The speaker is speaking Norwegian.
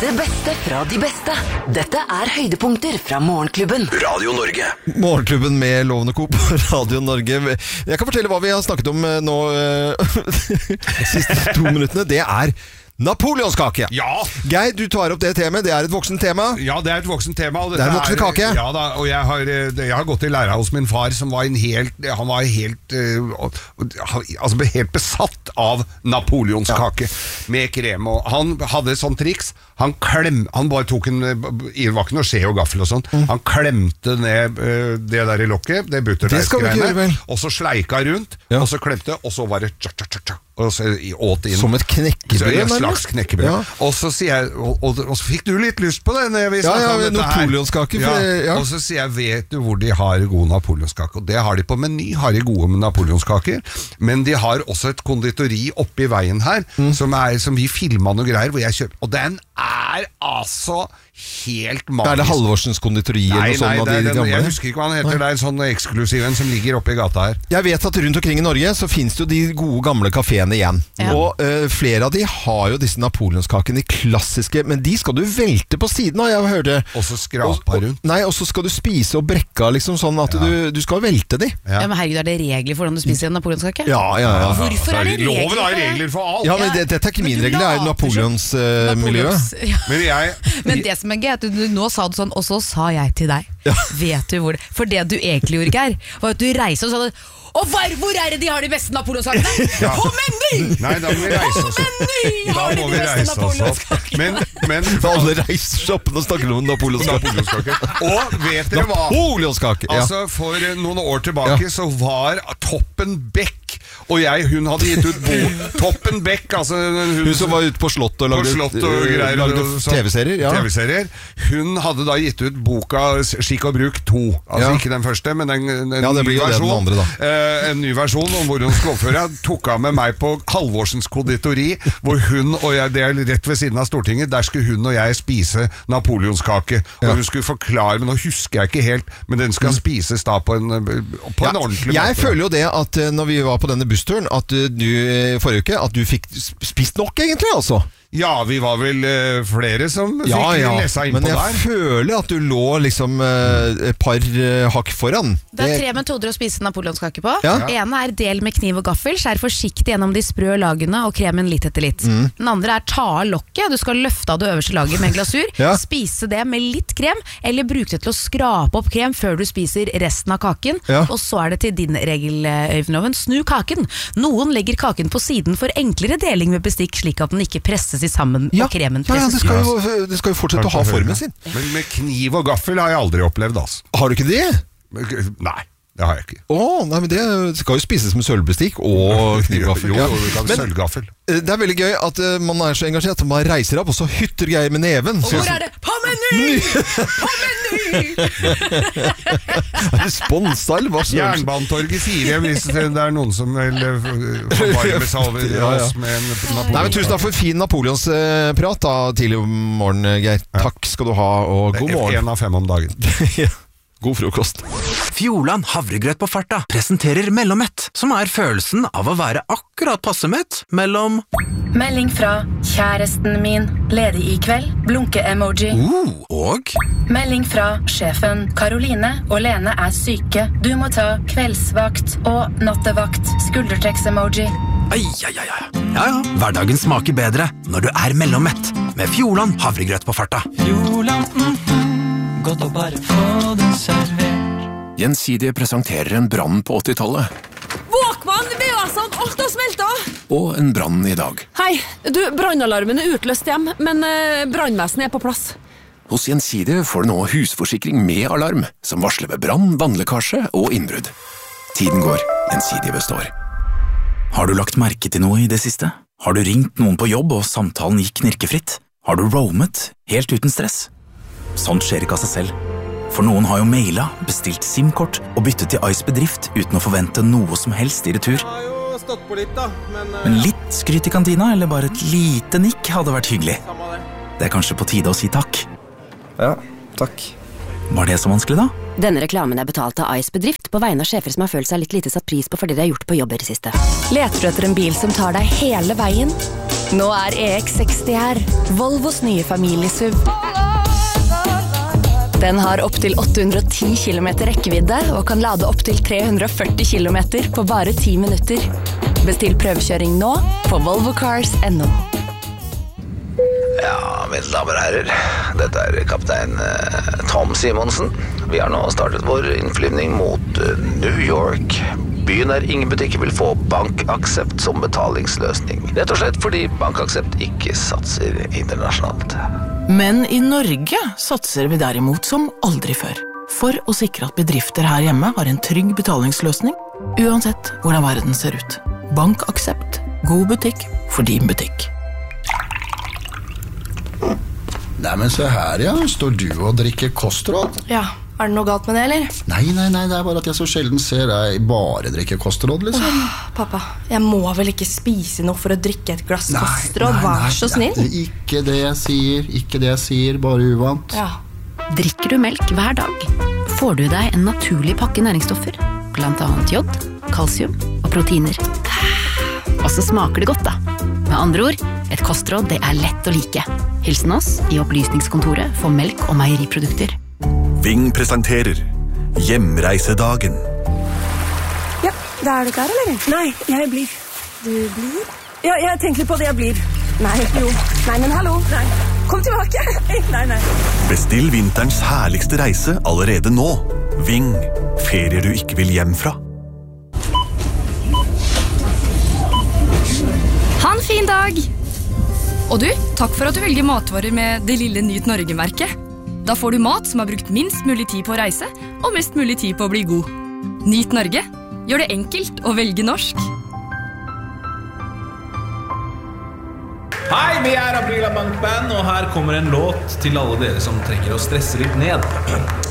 Det beste fra de beste. Dette høydepunkter fra Morgenklubben. Radio Norge. Morgenklubben med Lovende Co på Radio Norge. Jeg kan fortelle hva vi har snakket om nå de siste 2 minuttene. Det Napoleonskake. Ja. Geir, du tar opp det temaet. Det et voksent tema. Ja, det et voksent tema. Og det en voksen kake. Ja da, og jeg har gått i læra hos min far, som var han var helt besatt av napoleonskake med krem. Og han hadde et sånt triks. Han bare tok det var ikke noe skje og gaffel og sånn. Han klemte ned det der i lokket, det butterdeigsgreiene, og så sleika rundt, og så klemte, og så var det og så åt inn. Som et knekkebrød? En slags knekkebrød. Ja. Og så sier jeg, og så fikk du litt lyst på det når vi snakket om dette napoleonskake. Og så sier jeg, vet du hvor de har god napoleonskake? Og det har de på Meny, har de gode med napoleonskaker, men de har også et konditori oppe i veien her, som vi filmet noe greier, hvor jeg kjøper, og den altså helt magisk. Det Halvorsens konditori eller noe sånt av de gamle? Jeg husker ikke hva han heter, det en sånn eksklusiv en som ligger oppe i gata her. Jeg vet at rundt omkring i Norge så finnes det jo de gode gamle kaféene igjen. Ja. Og flere av de har jo disse napoleonskakene, de klassiske, men de skal du velte på siden av, jeg hørte. Og så skrapa rundt. Nei, og så skal du spise og brekka liksom sånn at du skal velte de. Ja, men herregud, det regler for hvordan du spiser en napoleonskake? Ja. Hvorfor det regler? Loven har regler for alt. Ja, men dette ikke min regel, det Napoleons miljøet. Ja. Men det som gøy, at nå sa du sånn, og så sa jeg til deg, vet du hvor det? For det du egentlig gjorde, Geir, var at du reiste og sa det. Og hvor det de har de beste napoleonskakene? På Meny! Nei, da må vi reise oss opp. Da må vi reise oss opp. Men alle reiser seg opp og snakker om napoleonskake. Og vet dere hva? Napoleonskake, ja. Altså, for noen år tilbake så var Toppen Beck, og hun hadde gitt ut Toppen Beck, altså hun som var ute på slott og lagde TV-serier. Hun hadde da gitt ut boka Skikk og bruk 2. Altså ikke den første, men en ny versjon. En ny versjon om hvor hun skulle oppføre. Tok av med meg på Halvorsens konditori, hvor hun og jeg, det rett ved siden av Stortinget, der skulle hun og jeg spise napoleonskake. Og hun skulle forklare, men nå husker jeg ikke helt, men den skal spises da på en ordentlig måte. Jeg føler jo det at når vi var på denne bussturen, at du forrige uke, at du fikk spist nok egentlig, altså. Ja, vi var vel flere som fikk lesa inn på der. Men jeg føler at du lå liksom et par hakk foran. Det 3 metoder å spise napoleonskake på. Ene del med kniv og gaffel, skjær forsiktig gjennom de sprø lagene og kremen litt etter litt. Den andre ta av lokket, du skal løfte av det øverste laget med glasur, spise det med litt krem, eller bruke det til å skrape opp krem før du spiser resten av kaken, og så det til din regel, Øyvind, snu kaken. Noen legger kaken på siden for enklere deling med bestikk, slik at den ikke presses sammen og kremen presses. Det skal jo fortsette å ha formen sin. Men med kniv og gaffel har jeg aldri opplevd, altså. Har du ikke det? Nei, det har jeg ikke. Nei, men det skal jo spises med sølvbestikk og knivgaffel. Jo, du kan sølvgaffel. Det veldig gøy at man så engasjert at man reiser opp, og så hytter Geir med neven. Og hvor det? På Meny! På Meny! Sponsa, eller hva? Jernbanetorget 4, hvis det noen som vil forvarme seg over oss med en Napoleon. Nei, men tusen takk for fin Napoleonsprat da, tidlig om morgenen, Geir. Takk skal du ha, og god morgen. 1 av 5 om dagen. God frokost. Fjordland havregrøt på farta presenterer Mellommett, som følelsen av å være akkurat passe mett mellom Melding fra kjæresten min, ledig i kveld, blunke-emoji. Og melding fra sjefen, Karoline og Lene syke. Du må ta kveldsvakt og nattevakt, skuldertrekks-emoji. Ja, hverdagen smaker bedre når du Mellommett med Fjordland havregrøt på farta. Fjordland, godt å bare få den servert. Gjensidige presenterer en brann på 80-tallet. Våkmann, det jo sånn, alt har smeltet. Og en brann i dag. Hei, brannalarmen utløst hjem, men brannvesenet på plass. Hos Gjensidige får du nå husforsikring med alarm, som varsler ved brann, vannlekkasje og innbrudd. Tiden går, Gjensidige består. Har du lagt merke til noe i det siste? Har du ringt noen på jobb og samtalen gikk knirkefritt? Har du roamet helt uten stress? Sånt skjer ikke av seg selv. For noen har jo mailet, bestilt SIM-kort og byttet til Ice Bedrift uten å forvente noe som helst i retur. Jeg har jo stått på litt da, men litt skryt i kantina, eller bare et lite nikk hadde vært hyggelig. Det kanskje på tide å si takk. Ja, takk. Var det så vanskelig da? Denne reklamen betalt av Ice Bedrift på vegne av sjefer som har følt seg litt lite satt pris på for det de har gjort på jobb i det siste. Leter du etter en bil som tar deg hele veien? Nå EX60 her, Volvos nye familiesuv. Den har opp til 810 km rekkevidde og kan lade opp til 340 km på bare 10 minutter. Bestill prøvekjøring nå på volvocars.no. Ja, mine damer og herrer, dette kaptein Tom Simonsen. Vi har nå startet vår innflyvning mot New York. Byen ingen butikker vil få BankAxept som betalingsløsning. Rett og slett fordi BankAxept ikke satser internasjonalt. Men i Norge satser vi derimot som aldri før. For å sikre at bedrifter her hjemme har en trygg betalingsløsning, uansett hvordan verden ser ut. BankAxept. God butikk for din butikk. Nei, men se her, ja. Står du og drikker kostråd? Ja, det noe galt med det, eller? Nei, det bare at jeg så sjelden ser deg bare drikke kostråd, liksom. Pappa, jeg må vel ikke spise noe for å drikke et glass kostråd, vær så snill. Ikke det jeg sier, bare uvant. Ja. Drikker du melk hver dag, får du deg en naturlig pakke næringsstoffer, blant annet jod, kalsium og proteiner. Og så smaker det godt da. Med andre ord, et kostråd det lett å like. Hilsen oss i opplysningskontoret for melk- og meieriprodukter. Ving presenterer Hjemreisedagen. Ja, da du klar, eller? Nei, jeg blir. Du blir? Ja, jeg tenker på det, jeg blir. Nei, jo. Nei, men hallo. Nei. Kom tilbake. Nei. Bestill vinterens herligste reise allerede nå. Ving. Ferier du ikke vil hjem fra. Ha en fin dag! Og du, takk for at du velger matvarer med det lille Nyt Norge-merket. Da får du mat som har brukt minst mulig tid på å reise, og mest mulig tid på å bli god. Nyt Norge. Gjør det enkelt å velge norsk. Hei, vi Aprila Bankband, og her kommer en låt til alle dere som trenger å stresse litt ned.